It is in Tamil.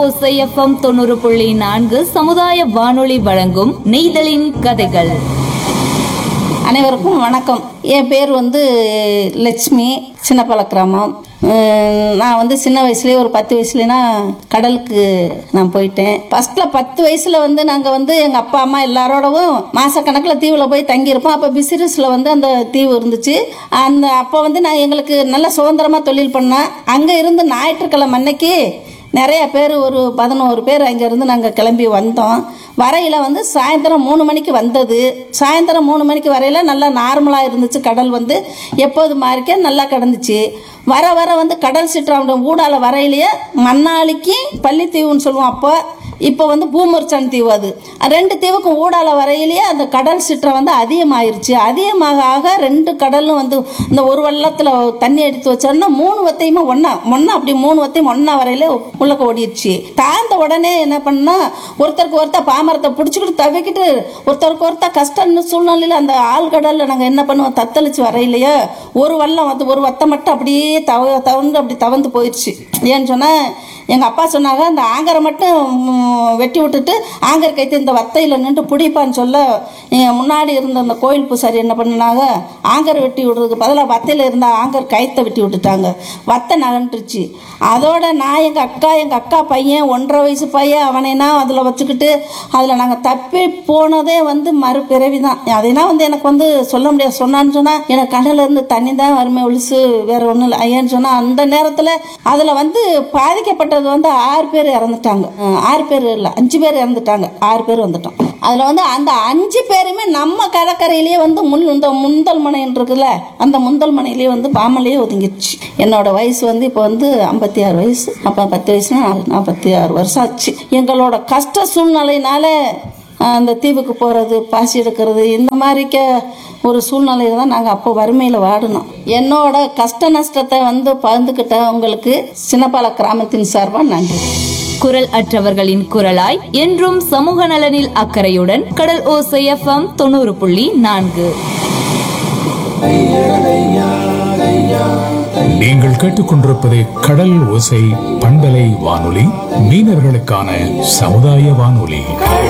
ஓசை எஃப்எம் 90.4 சமுதாய வானொலி வழங்கும் நெய்தலின் கதைகள். அனைவருக்கும் வணக்கம். என் பேர் லட்சுமி, சின்னப்பல கிராமம். நான் சின்ன வயசுலேயே ஒரு 10 வயசுலனா கடலுக்கு நான் போயிட்டேன். ஃபர்ஸ்ட்ல 10 வயசுல நாங்கள் எங்கள் அப்பா அம்மா எல்லாரோடவும் மாசக்கணக்கில் தீவில் போய் தங்கியிருப்போம். அப்போ பிசினஸில் அந்த தீவு இருந்துச்சு. அப்போ நான் எங்களுக்கு நல்ல சுதந்திரமாக தொழில் பண்ணேன். அங்கே இருந்து ஞாயிற்றுக்கிழமை அன்னைக்கு நிறைய பேர், ஒரு 11 பேர் அங்கேருந்து நாங்கள் கிளம்பி வந்தோம். வரையில் சாயந்தரம் 3 மணிக்கு வந்தது. சாயந்தரம் 3 மணிக்கு வரையில் நல்லா நார்மலாக இருந்துச்சு. கடல் எப்போது மாதிரிக்கே நல்லா கிடந்துச்சு. வர வர கடல் சிற்றாண்ட ஊடால வரையிலேயே மண்ணாளிக்கு பள்ளித்தீவுன்னு சொல்லுவோம். அப்போ இப்போ பூமர்ச்சான் தீவு. அது 2 தீவுக்கும் ஊடால வரையிலேயே அந்த கடல் சிற்றம் அதிகமாயிருச்சு. அதிகமாக ஆக 2 கடலும் இந்த ஒரு வெள்ளத்தில் தண்ணி எடுத்து வச்சோன்னா 3 வத்தையுமே ஒன்னா அப்படி 3 வத்தையும் ஒன்னா வரையில உள்ளக்க ஓடிடுச்சு. தாழ்ந்த உடனே என்ன பண்ணா, ஒருத்தருக்கு ஒருத்தர் பாமரத்தை பிடிச்சிக்கிட்டு தவிக்கிட்டு ஒருத்தருக்கு ஒருத்தர் கஷ்டம்னு சூழ்நிலையில் அந்த ஆழ்கடலில் நாங்கள் என்ன பண்ணுவோம், தத்தளிச்சு வரையிலையே ஒரு வெள்ளம் ஒரு வத்தை மட்டும் அப்படியே தவந்து அப்படி தவந்து போயிடுச்சு. ஏன்னு சொன்னால் எங்கள் அப்பா சொன்னாங்க, அந்த ஆங்கரை மட்டும் வெட்டி விட்டுட்டு ஆங்கர் கைத்து இந்த வத்தையில் நின்று பிடிப்பான்னு சொல்ல, முன்னாடி இருந்த அந்த கோயில் பூசாரி என்ன பண்ணினாங்க, ஆங்கர் வெட்டி விடுறதுக்கு பதிலாக வத்தையில் இருந்த ஆங்கர் கைத்தை வெட்டி விட்டுட்டாங்க. வத்தை நகன்றுச்சு. அதோட நான் எங்கள் அக்கா பையன் 1.5 வயசு பையன், அவனைனா அதில் வச்சுக்கிட்டு அதில் நாங்கள் தப்பி போனதே மறுபிறவி தான். அதைனா எனக்கு சொல்ல முடியாது. சொன்னான்னு சொன்னால் எனக்கு கண்ணில் இருந்து தண்ணி தான் வறுமை ஒழிச்சு வேற ஒன்றும் இல்லை. ஐயான்னு சொன்னால் அந்த நேரத்தில் அதில் பாதிக்கப்பட்டது 6 பேர் இறந்துட்டாங்க. 6 பேர் இல்லை, 5 பேர் இறந்துட்டாங்க. 6 பேர் வந்துட்டோம். அதில் அந்த 5 பேருமே நம்ம கடற்கரையிலேயே இந்த முந்தல் மனைன்னு இருக்குல்ல, அந்த முந்தல் மனையிலேயே பாமலையே ஒதுங்கிடுச்சு. என்னோட வயசு இப்போ 56 வயசு. அப்போ 10 வயசுனா 46 வருஷம் ஆச்சு. எங்களோட கஷ்ட சூழ்நிலையினால அந்த தீவுக்கு போகிறது, பாசி எடுக்கிறது, இந்த மாதிரிக்க ஒரு சூழ்நிலையில தான் நாங்கள் அப்போ வறுமையில் வாடினோம். என்னோட கஷ்ட நஷ்டத்தை பகிர்ந்துக்கிட்ட உங்களுக்கு சின்னப்பல கிராமத்தின் சார்பாக நன்றி. குரல் அற்றவர்களின் குரலாய் என்றும் சமூக நலனில் அக்கறையுடன் கடல் ஓசை எஃப்எம் 90.4. நீங்கள் கேட்டுக்கொண்டிருப்பது கடல் ஓசை பண்பலை வானொலி, மீனவர்களுக்கான சமுதாய வானொலி.